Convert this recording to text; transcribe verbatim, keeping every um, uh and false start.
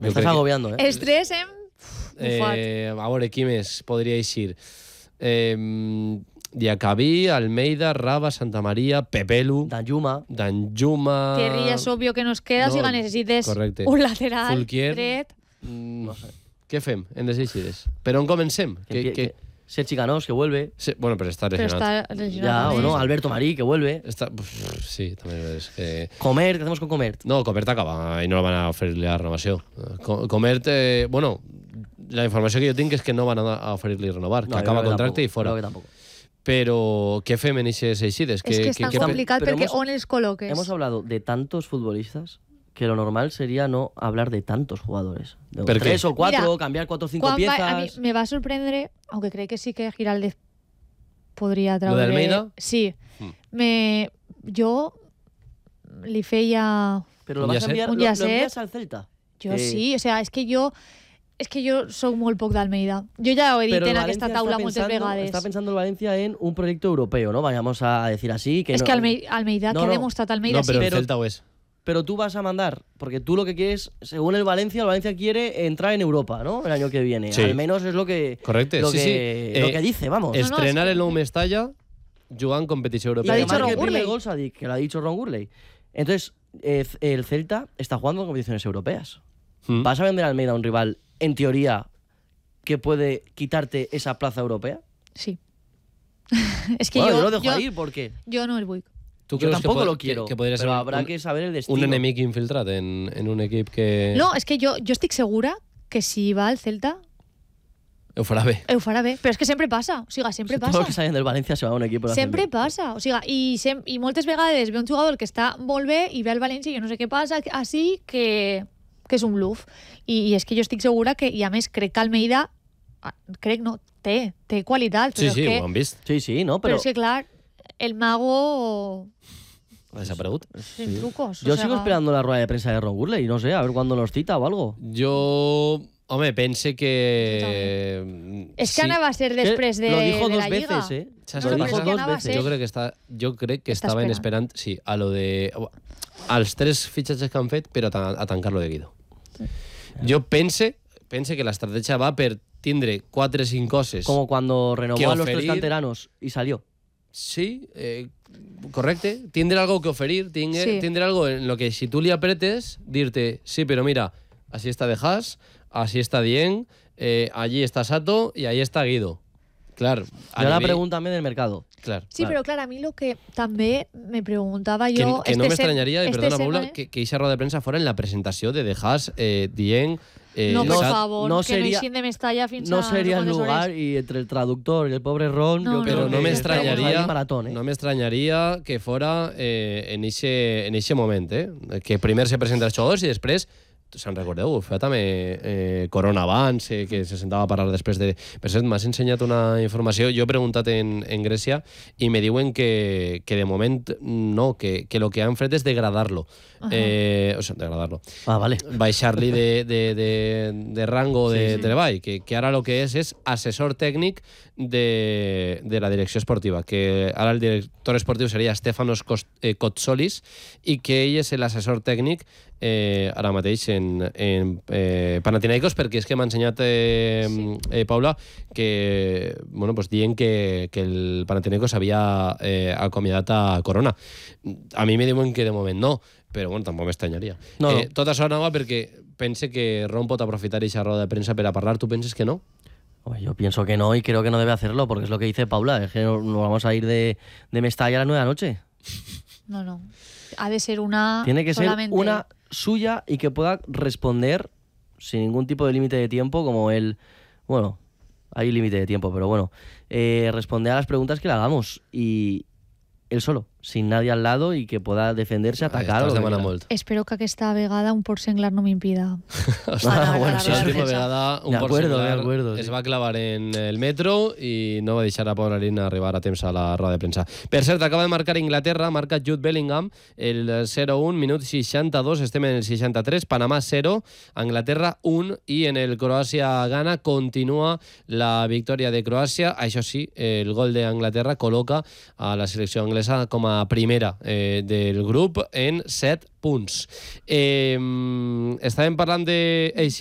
M'estàs agobiando, eh? Estrès, hem... Eh, a veure, qui més podria eixir? Eh, Diacabí, Almeida, Raba, Santa María, Pepelu, Danjuma. Danjuma... Thierry ja és obvio que no es queda, No, si necessites correcte. un lateral Fulquier. dret. Mm, no sé. Què fem en les eixides? Per on comencem? Que, Que, que, que... Sergi Canós, que vuelve. Sí, bueno, però està Però lesionat. està lesionat. Ya, també. o no, Alberto Marí, que vuelve. Està... Uf, sí, també és que... Comert, ¿qué hacemos con Comert? No, Comert acaba i no la van a oferir la renovació. Co- Comert, eh, bueno, la informació que jo tinc és que no van a oferir-li renovar, que No, yo acaba creo que contracte tampoco, i fora. creo que tampoco. Però què fem en aquestes eixides? És que és tan complicat Pero perquè hemos- on els col·loques. Hemos hablado de tantos futbolistas que lo normal sería no hablar de tantos jugadores. De ¿Por qué? tres o cuatro, Mira, cambiar cuatro o cinco Quan va, a mi piezas. me va a sorprendre, aunque crec que sí que Giraldez podria ¿Lo traure... de Almeida? Sí. Mm. Me... Jo li feia... Pero lo Un vas a Yasset. enviar, Un lo, lo Yasset. envías al Celta. Jo Que- sí, o sea, és que jo... És que jo soc molt poc d'Almeida. Jo ja ho he dit Pero el en aquesta Valencia taula está moltes pensando, vegades. está pensando el Valencia en un proyecto europeo, ¿no? Vayamos a decir así. Que és no, que Alme Almeida, No, que ha no. demostrat Almeida, No, però sí. el Celta ho és. Pero tú vas a mandar, porque tú lo que quieres, según el Valencia, el Valencia quiere entrar en Europa, ¿no? El año que viene. Sí. Al menos es lo que, Correcte, lo sí, que, sí. lo Eh, que dice, vamos. no, Estrenar és- el nou Mestalla jugant competició Y europea. Lo ha que dicho marque Ron el primer Gurley. gol, Sadik, que lo ha dicho Ron Gurley. Entonces, eh, el Celta está jugando en competiciones europeas. Mm. ¿Vas a vender a Almeida a un rival, en teoría, que puede quitarte esa plaza europea? Sí. és que Bueno, jo, yo lo dejo jo, ahí porque jo no el vull. Tu yo creus tampoco que, lo pot- quiero. que, que podria ser pero un, habrá un, que saber el destino. un enemic infiltrat en, en un equip que No, és que jo, jo estic segura que si va al Celta ho farà bé. ho farà bé. Però és que sempre passa. O sigui, sempre Todos passa. los que salen del Valencia se van a un equipo. de Sempre ascenso. passa. O sigui, i, sem i moltes vegades ve un jugador que està molt bé i ve al València i jo no sé què passa, així que, que és un bluff. I, I és que jo estic segura que, i a més, crec que Almeida, ah, crec no, té, té qualitat, Sí, però sí, és que, ho han vist. Sí, sí, ¿no? però Pero és que clar, el mago Ha desaparegut. sin trucos. yo o sea, sigo esperando la rueda de prensa de Ron Gurley. No sé, a ver cuándo nos cita o algo. Jo, home, pense que... És que sí. anava a ser després de, lo dijo de dos la Lliga. veces, ¿eh? Saps No, què no, passa? però és que anava a ser- Jo crec que, està, jo crec que Està estaven esperant. esperant, sí, a lo de... als tres fitxatges que han fet, però a, tan- a tancar-lo de Guido. Jo pense, pense que l'estratègia va per tindre quatre o cinc coses. Como cuando que renovó a los tres oferir- canteranos y salió. Sí, eh, correcte. Tindre algo que oferir, tindre, Sí. tindre algo en lo que si tú le apretes, dirte, sí, pero mira, así está De Haas, así está Dieng, eh, allí está Sato y ahí está Guido. Claro. Y ahora nivell- pregúntame del mercado. Claro. Sí, Claro. però clar, a mi lo que també me preguntava Que, jo... que no este m'estranyaria, se- i este perdona, setmana- Paula, que, que eixa roda de premsa fora en la presentació de De Haas, eh, Dieng... Eh, No, por Sat- favor, no que sería- no eixin de Mestalla fins No a... sería el quantes lugar hores. y entre el traductor y el pobre Ron, No, yo no, creo Però que no estamos ahí m'estranyaria maratón, ¿eh? no m'estranyaria que fora eh, en eixe en eixe moment, eh? Que primer se presenten els jugadors i després se'n recordeu, ho feia també eh, Corona abans, eh, que se sentava a parlar després de... Per cert, m'has ensenyat una informació, jo he preguntat en, en Grècia i me diuen que, que de moment no, que, que lo que han fet és degradar-lo. Eh, o sigui, degradar-lo. Ah, vale. Baixar-li de, de, de, de rango de Sí, sí. treball, que, que ara el que és és assessor tècnic de, de la direcció esportiva, que ara el director esportiu seria Stefanos Kos- eh, Kotsolis i que ell és l'assessor tècnic eh, ara mateix en, en eh, Panathinaikos, perquè és que m'ha ensenyat eh, Sí. eh, Paula que, bueno, pues dient que, que el Panathinaikos havia eh, acomiadat a Corona. A mi me diuen que de moment no, però bueno, tampoc m'estranyaria. No, no. Eh, tot això anava perquè pense que Ron pot aprofitar eixa roda de premsa per a parlar. Tu penses que no? Hombre, yo pienso que no y creo que no debe hacerlo porque es lo que dice Paula, es que nos nos vamos a ir de, de Mestalla a las nueve de la noche. No, no. Ha de ser una... Tiene que ser solamente. una suya y que pueda responder sin ningún tipo de límite de tiempo, como él. Bueno, hay límite de tiempo, pero bueno. Eh, responder a las preguntas que le hagamos y él solo, sin nadie al lado y que pueda defenderse, atacar. o Estàs lo que demanant quiera. molt. Espero que aquesta vegada un port senglar no m'impida. Ah, bueno, sí, La sí, última sí. vegada un De port acuerdo, senglar de acuerdo, sí. es va clavar en el metro i no va deixar a Paula Larín arribar a temps a la roda de premsa. Per cert, acaba de marcar Inglaterra, marca Jude Bellingham, el zero un, minut seixanta-dos, estem en el seixanta-tres, Panamà zero, Anglaterra un, i en el Croàcia-Ghana continua la victòria de Croàcia. Això sí, el gol d'Anglaterra col·loca a la selecció anglesa com a primera eh, del grup en set punts. Eh, estàvem parlant de